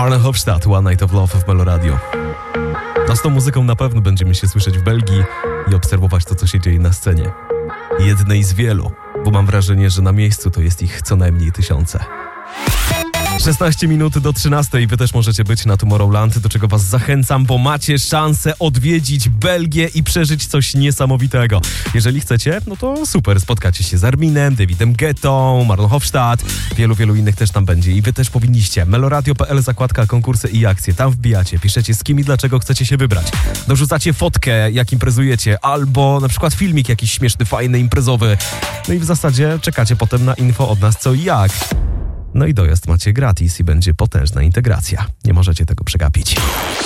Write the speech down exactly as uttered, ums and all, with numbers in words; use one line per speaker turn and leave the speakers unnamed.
Marlon Hofstadt, One Night of Love w Meloradio. A z tą muzyką na pewno będziemy się słyszeć w Belgii i obserwować to, co się dzieje na scenie. Jednej z wielu, bo mam wrażenie, że na miejscu to jest ich co najmniej tysiące. szesnaście minut do trzynastej. Wy też możecie być na Tomorrowland, do czego was zachęcam, bo macie szansę odwiedzić Belgię i przeżyć coś niesamowitego. Jeżeli chcecie, no to super, spotkacie się z Arminem, Davidem Guettą, Marlon Hofstadt, wielu, wielu innych też tam będzie i wy też powinniście. meloradio kropka p l, zakładka konkursy i akcje, tam wbijacie, piszecie z kim i dlaczego chcecie się wybrać. Dorzucacie fotkę, jak imprezujecie, albo na przykład filmik jakiś śmieszny, fajny, imprezowy. No i w zasadzie czekacie potem na info od nas co i jak. No i dojazd macie gratis i będzie potężna integracja. Nie możecie tego przegapić.